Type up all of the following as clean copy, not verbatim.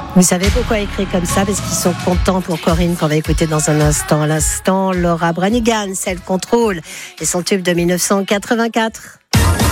Vous savez pourquoi écrit comme ça? Parce qu'ils sont contents pour Corinne qu'on va écouter dans un instant. À l'instant, Laura Branigan, Self-Control et son tube de 1984.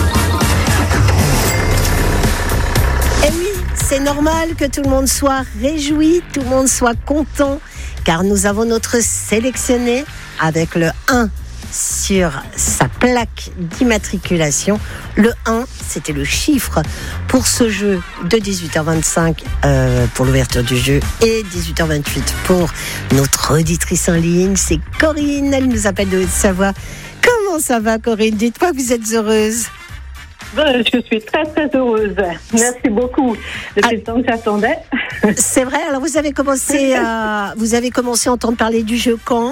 Et oui, c'est normal que tout le monde soit réjoui, tout le monde soit content, car nous avons notre sélectionné avec le 1 sur sa plaque d'immatriculation. Le 1, c'était le chiffre pour ce jeu de 18h25 pour l'ouverture du jeu et 18h28 pour notre auditrice en ligne. C'est Corinne, elle nous appelle de Haute-Savoie. Comment ça va, Corinne? Dites-moi que vous êtes heureuse. Je suis très très heureuse. Merci beaucoup. Depuis le temps que j'attendais. C'est vrai. Alors vous avez commencé à entendre parler du jeu quand?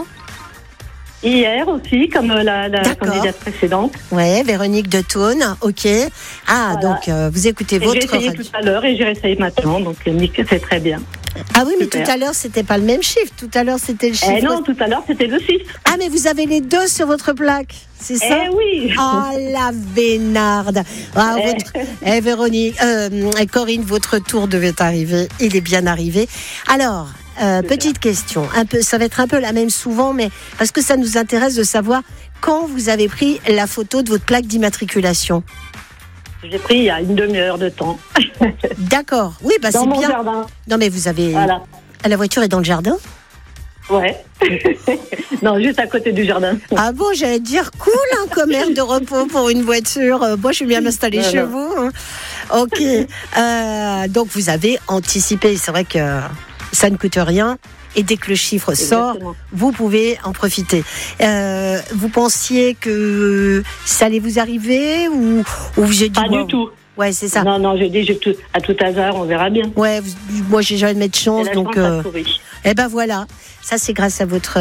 Hier aussi, comme la candidate précédente. Ouais, Véronique de Thônes, ok. Ah, voilà. Donc vous écoutez votre radio. J'ai essayé tout à l'heure et j'ai essayé maintenant, donc c'est très bien. Ah oui, super. Mais tout à l'heure, c'était pas le même chiffre. Tout à l'heure, c'était le chiffre. Non, tout à l'heure, c'était le 6. Ah, mais vous avez les deux sur votre plaque, c'est ça? Oui. Oh, la vénarde. Ah, Véronique, Corinne, votre tour devait arriver. Il est bien arrivé. Alors, petite question. Ça va être un peu la même souvent, mais parce que ça nous intéresse de savoir quand vous avez pris la photo de votre plaque d'immatriculation. J'ai pris il y a une demi-heure de temps. D'accord. Oui, bah c'est bien. Dans mon jardin. Non, mais vous avez. Voilà. La voiture est dans le jardin? Ouais. Non, juste à côté du jardin. Ah bon, j'allais dire cool, un commerce de repos pour une voiture. Moi, je suis bien installée chez vous. Hein. Ok. Donc, vous avez anticipé. C'est vrai que ça ne coûte rien. Et dès que le chiffre sort, vous pouvez en profiter. Vous pensiez que ça allait vous arriver ou vous avez dit pas du tout. Ouais, c'est ça. Non, j'ai dit à tout hasard, on verra bien. Ouais, moi j'ai jamais de chance, donc. Eh ben voilà, ça c'est grâce à votre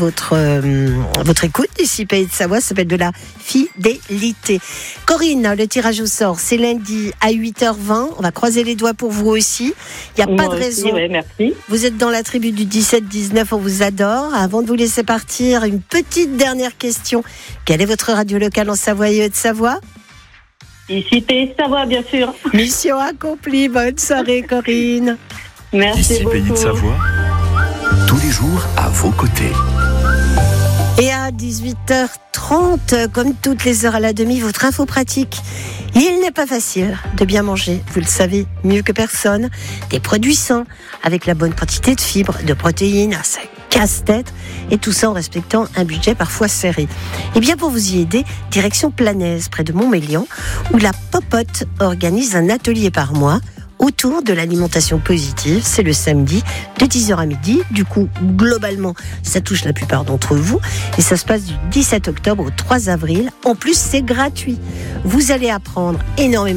écoute d'ici Pays de Savoie, ça s'appelle de la fidélité. Corinne, le tirage au sort, c'est lundi à 8h20. On va croiser les doigts pour vous aussi. Il n'y a pas de raison. Ouais, merci. Vous êtes dans la tribu du 17-19, on vous adore. Avant de vous laisser partir, une petite dernière question. Quelle est votre radio locale en Savoie et Haute-Savoie? Ici Pays de Savoie, bien sûr. Mission accomplie. Bonne soirée, Corinne. Merci ici beaucoup. Pays de Savoie, tous les jours à vos côtés. Et à 18h30, comme toutes les heures à la demi, votre info pratique. Il n'est pas facile de bien manger, vous le savez mieux que personne. Des produits sains, avec la bonne quantité de fibres, de protéines, ça casse-tête, et tout ça en respectant un budget parfois serré. Et bien pour vous y aider, direction Planaise, près de Montmélian, où la Popote organise un atelier par mois autour de l'alimentation positive. C'est le samedi de 10h à midi. Du coup, globalement, ça touche la plupart d'entre vous. Et ça se passe du 17 octobre au 3 avril. En plus, c'est gratuit. Vous allez apprendre énormément